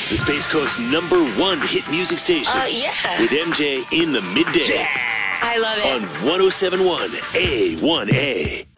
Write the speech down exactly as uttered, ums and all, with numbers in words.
the Space Coast's number one hit music station. Uh, yeah. With M J in the midday. I love it. On one oh seven point one A one A.